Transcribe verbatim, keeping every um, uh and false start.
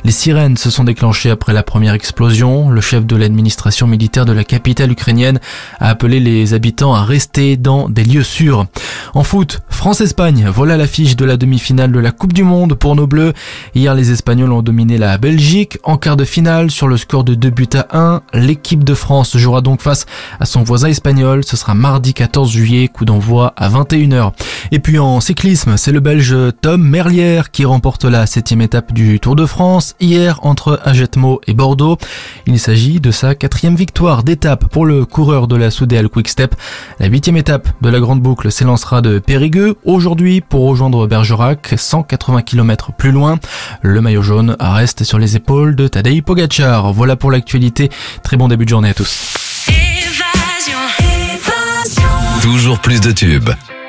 Les sirènes se sont déclenchées après la première explosion. Le chef de l'administration militaire de la capitale ukrainienne a appelé les habitants à rester dans des lieux sûrs. En foot, France-Espagne, voilà l'affiche de la demi-finale de la Coupe du Monde pour nos Bleus. Hier, les Espagnols ont dominé la Belgique en quart de finale sur le score de deux buts à un. L'équipe de France jouera donc face à son voisin espagnol. Ce sera mardi quatorze juillet, coup d'envoi à vingt et une heures. Et puis en cyclisme, c'est le Belge Tom Merlier qui remporte la septième étape du Tour de France hier entre Ajetmo et Bordeaux. Il s'agit de sa quatrième victoire d'étape pour le coureur de la Soudal Quick-Step. La huitième étape de la Grande Boucle s'élancera de Périgueux aujourd'hui pour rejoindre Bergerac, cent quatre-vingts kilomètres plus loin. Le maillot jaune reste sur les épaules de Tadej Pogacar. Voilà pour l'actualité. Très bon début de journée à tous. Toujours plus de tubes.